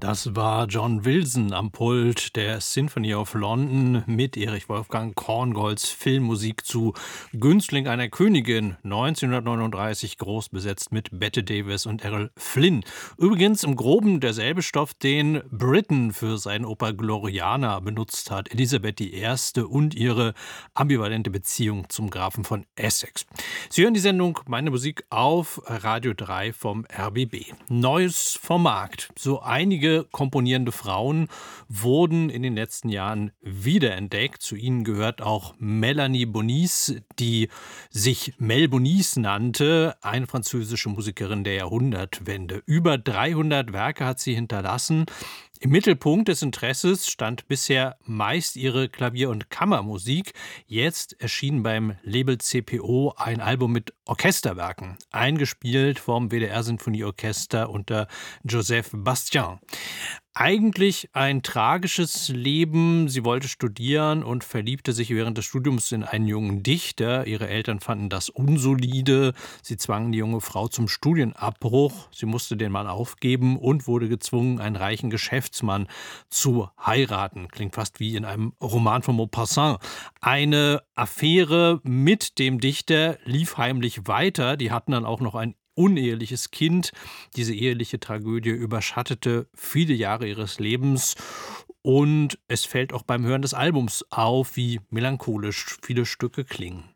Das war John Wilson am Pult der Symphony of London mit Erich Wolfgang Korngolds Filmmusik zu Günstling einer Königin, 1939 groß besetzt mit Bette Davis und Errol Flynn. Übrigens im Groben derselbe Stoff, den Britten für seine Oper Gloriana benutzt hat, Elisabeth I. und ihre ambivalente Beziehung zum Grafen von Essex. Sie hören die Sendung Meine Musik auf Radio 3 vom RBB. Neues vom Markt. So einige komponierende Frauen wurden in den letzten Jahren wiederentdeckt. Zu ihnen gehört auch Melanie Bonis, die sich Mel Bonis nannte, eine französische Musikerin der Jahrhundertwende. Über 300 Werke hat sie hinterlassen. Im Mittelpunkt des Interesses stand bisher meist ihre Klavier- und Kammermusik. Jetzt erschien beim Label CPO ein Album mit Orchesterwerken, eingespielt vom WDR-Sinfonieorchester unter Joseph Bastian. Eigentlich ein tragisches Leben. Sie wollte studieren und verliebte sich während des Studiums in einen jungen Dichter. Ihre Eltern fanden das unsolide. Sie zwangen die junge Frau zum Studienabbruch. Sie musste den Mann aufgeben und wurde gezwungen, einen reichen Geschäftsmann zu heiraten. Klingt fast wie in einem Roman von Maupassant. Eine Affäre mit dem Dichter lief heimlich weiter. Die hatten dann auch noch ein uneheliches Kind. Diese eheliche Tragödie überschattete viele Jahre ihres Lebens und es fällt auch beim Hören des Albums auf, wie melancholisch viele Stücke klingen.